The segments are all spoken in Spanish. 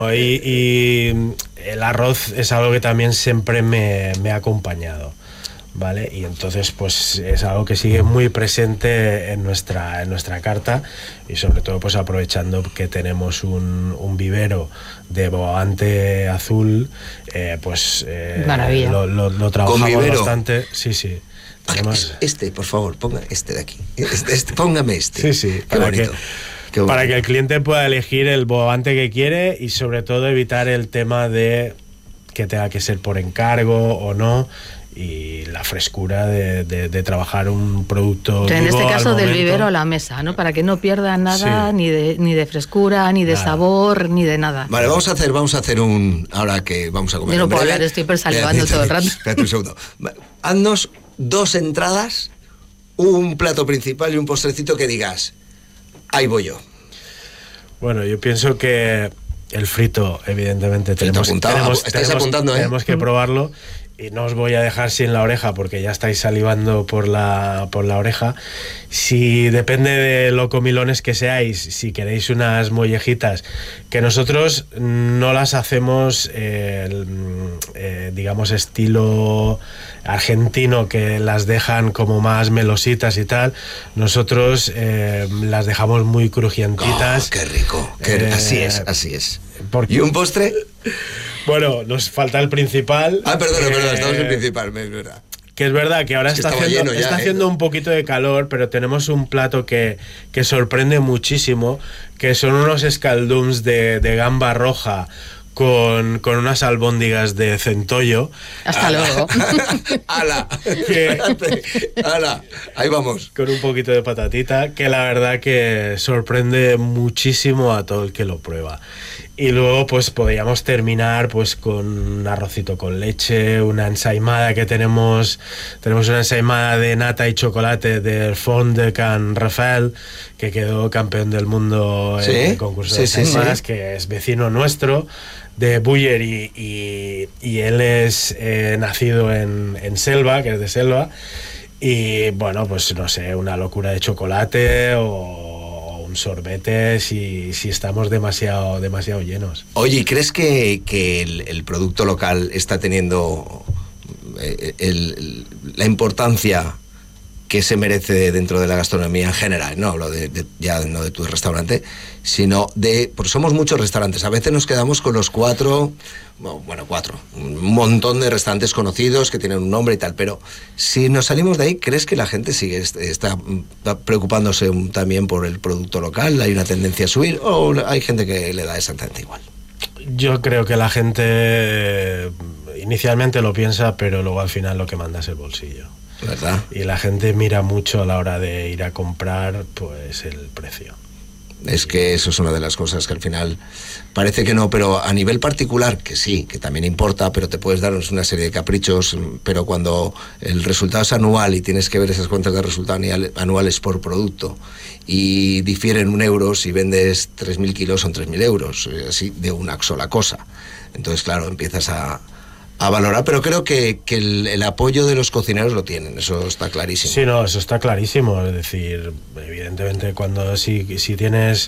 Y el arroz es algo que también siempre me ha acompañado, ¿vale? Y entonces pues es algo que sigue muy presente en nuestra carta, y sobre todo pues aprovechando que tenemos un vivero de bogavante azul, lo trabajamos bastante. Sí. Tenemos... por favor, ponga este de aquí. Póngame este. Sí, para que el cliente pueda elegir el bogavante que quiere, y sobre todo evitar el tema de que tenga que ser por encargo o no, y la frescura de trabajar un producto. En este caso del vivero a la mesa, ¿no? Para que no pierda nada, sí. ni de frescura, ni de sabor, ni de nada. Vale, vamos a hacer un... Ahora que vamos a comer. Yo no puedo hablar, estoy salivando todo el rato. Espérate un segundo. Haznos 2 entradas, un plato principal y un postrecito que digas, ahí voy yo. Bueno, yo pienso que el frito, evidentemente, tenemos que probarlo. Y no os voy a dejar sin la oreja, porque ya estáis salivando por la oreja. Si depende de lo comilones que seáis, si queréis unas mollejitas, que nosotros no las hacemos, digamos, estilo argentino, que las dejan como más melositas y tal. Nosotros las dejamos muy crujientitas. ¡Qué rico! Así es. ¿Y un postre? Bueno, nos falta el principal. Perdona, estamos en el principal, es verdad. Que es verdad que ahora está haciendo un poquito de calor, pero tenemos un plato que sorprende muchísimo, que son unos escaldums de gamba roja con unas albóndigas de centollo. Hasta luego. ¡Hala! ¡Hala! Ahí vamos. Con un poquito de patatita, que la verdad que sorprende muchísimo a todo el que lo prueba. Y luego pues podríamos terminar pues con un arrocito con leche, una ensaimada que tenemos una ensaimada de nata y chocolate del Font de Can Rafael, que quedó campeón del mundo en el concurso de ensaimadas, que es vecino nuestro de Buller, y él es nacido en Selva, que es de Selva, y bueno, pues no sé, una locura de chocolate o un sorbete si estamos demasiado llenos. Oye, ¿y crees que el producto local está teniendo la importancia que se merece dentro de la gastronomía en general? No hablo ya no de tu restaurante, sino porque somos muchos restaurantes. A veces nos quedamos con los 4, un montón de restaurantes conocidos que tienen un nombre y tal, pero si nos salimos de ahí, ¿crees que la gente está preocupándose también por el producto local? ¿Hay una tendencia a subir o hay gente que le da exactamente igual? Yo creo que la gente inicialmente lo piensa, pero luego al final lo que manda es el bolsillo, ¿verdad? Y la gente mira mucho a la hora de ir a comprar pues el precio. Es que eso es una de las cosas que al final parece que no, pero a nivel particular, que sí, que también importa, pero te puedes dar una serie de caprichos, pero cuando el resultado es anual y tienes que ver esas cuentas de resultado anuales por producto y difieren 1 euro, si vendes 3.000 kilos son 3.000 euros, así de una sola cosa. Entonces, claro, empiezas a valorar, pero creo que el apoyo de los cocineros lo tienen, eso está clarísimo. Sí, no, eso está clarísimo, es decir, evidentemente si tienes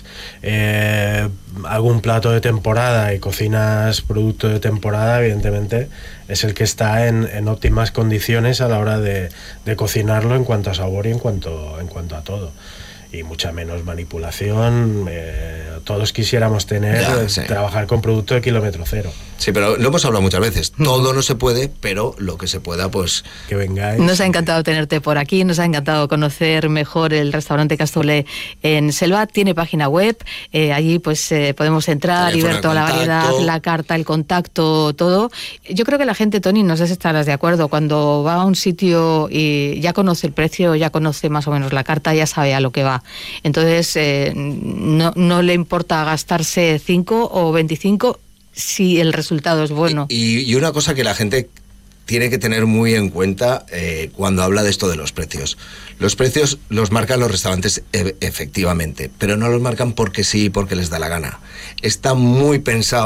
algún plato de temporada y cocinas producto de temporada, evidentemente es el que está en óptimas condiciones a la hora de cocinarlo en cuanto a sabor y en cuanto a todo. Y mucha menos manipulación. Todos quisiéramos trabajar con producto de kilómetro cero. Sí, pero lo hemos hablado muchas veces. Todo no se puede, pero lo que se pueda, pues... Que vengáis. Nos ha encantado tenerte por aquí, nos ha encantado conocer mejor el restaurante Castoler en Selva. Tiene página web, allí pues podemos entrar y ver toda la variedad, la carta, el contacto, todo. Yo creo que la gente, Tony, no sé si estarás de acuerdo, cuando va a un sitio y ya conoce el precio, ya conoce más o menos la carta, ya sabe a lo que va. Entonces, no le importa gastarse 5 o 25 si el resultado es bueno. Y una cosa que la gente tiene que tener muy en cuenta cuando habla de esto de los precios. Los precios los marcan los restaurantes efectivamente, pero no los marcan porque sí, porque les da la gana. Está muy pensado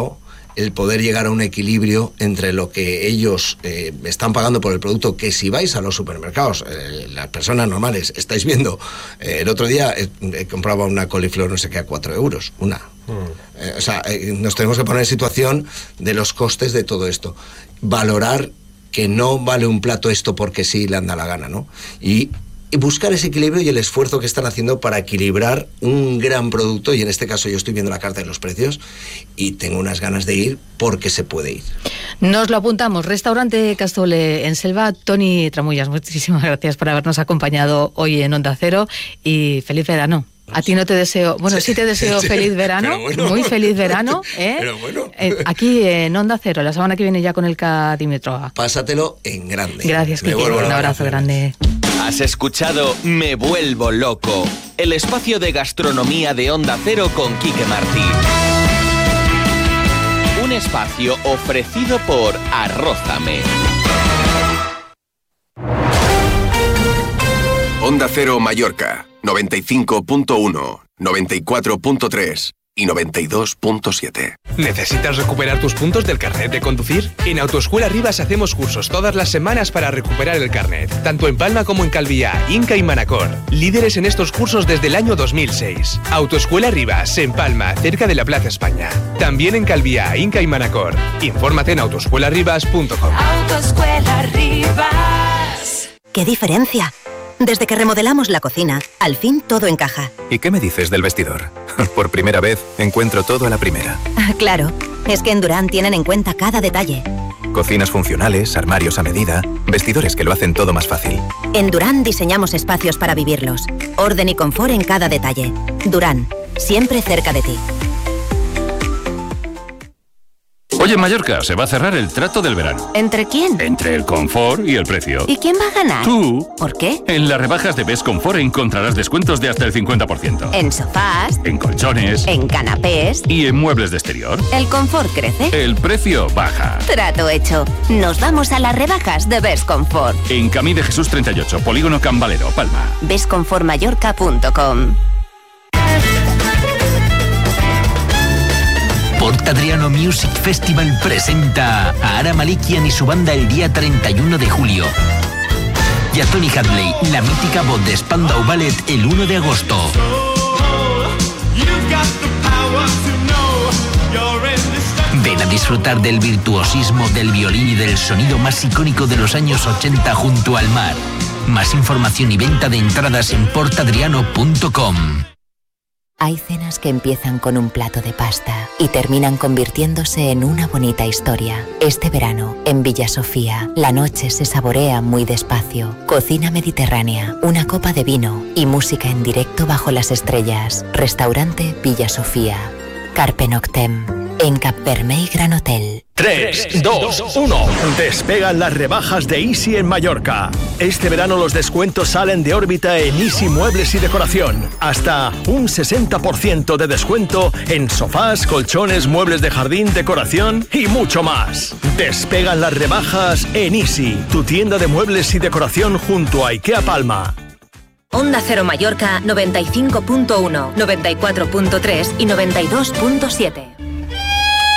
el poder llegar a un equilibrio entre lo que ellos están pagando por el producto, que si vais a los supermercados, las personas normales, estáis viendo, el otro día compraba una coliflor no sé qué a 4 euros, una. O sea, nos tenemos que poner en situación de los costes de todo esto. Valorar que no vale un plato esto porque sí le anda la gana, ¿no? Y buscar ese equilibrio y el esfuerzo que están haciendo para equilibrar un gran producto, y en este caso yo estoy viendo la carta de los precios y tengo unas ganas de ir porque se puede ir. Nos lo apuntamos. Restaurante Castole en Selva. Toni Tramullas, muchísimas gracias por habernos acompañado hoy en Onda Cero y feliz verano. A ti no te deseo, bueno, sí te deseo feliz verano, bueno, muy feliz verano, Pero bueno. Aquí en Onda Cero, la semana que viene ya con el Cadímetro. Pásatelo en grande. Gracias, Kiki, un abrazo grande. Has escuchado Me Vuelvo Loco, el espacio de gastronomía de Onda Cero con Quique Martí. Un espacio ofrecido por Arrózame. Onda Cero Mallorca, 95.1, 94.3 y 92.7. ¿Necesitas recuperar tus puntos del carnet de conducir? En Autoescuela Rivas hacemos cursos todas las semanas para recuperar el carnet, tanto en Palma como en Calviá, Inca y Manacor. Líderes en estos cursos desde el año 2006. Autoescuela Rivas, en Palma, cerca de la Plaza España. También en Calviá, Inca y Manacor. Infórmate en autoescuelarivas.com. Autoescuela Rivas. ¡Qué diferencia! Desde que remodelamos la cocina, al fin todo encaja. ¿Y qué me dices del vestidor? Por primera vez encuentro todo a la primera. Claro, es que en Durán tienen en cuenta cada detalle. Cocinas funcionales, armarios a medida, vestidores que lo hacen todo más fácil. En Durán diseñamos espacios para vivirlos. Orden y confort en cada detalle. Durán, siempre cerca de ti. Oye, en Mallorca se va a cerrar el trato del verano. ¿Entre quién? Entre el confort y el precio. ¿Y quién va a ganar? Tú. ¿Por qué? En las rebajas de Best Confort encontrarás descuentos de hasta el 50%. En sofás. En colchones. En canapés. Y en muebles de exterior. El confort crece. El precio baja. Trato hecho. Nos vamos a las rebajas de Best Confort. En Camí de Jesús 38, Polígono Cambalero, Palma. bestconfortmallorca.com. Port Adriano Music Festival presenta a Ara Malikian y su banda el día 31 de julio. Y a Tony Hadley, la mítica voz de Spandau Ballet, el 1 de agosto. Ven a disfrutar del virtuosismo del violín y del sonido más icónico de los años 80 junto al mar. Más información y venta de entradas en portadriano.com. Hay cenas que empiezan con un plato de pasta y terminan convirtiéndose en una bonita historia. Este verano, en Villa Sofía, la noche se saborea muy despacio. Cocina mediterránea, una copa de vino y música en directo bajo las estrellas. Restaurante Villa Sofía. Carpe Noctem, en Cap Vermell Gran Hotel. 3, 2, 1. Despegan las rebajas de Easy en Mallorca. Este verano los descuentos salen de órbita en Easy Muebles y Decoración. Hasta un 60% de descuento en sofás, colchones, muebles de jardín, decoración y mucho más. Despegan las rebajas en Easy, tu tienda de muebles y decoración junto a IKEA Palma. Onda Cero Mallorca 95.1, 94.3 y 92.7.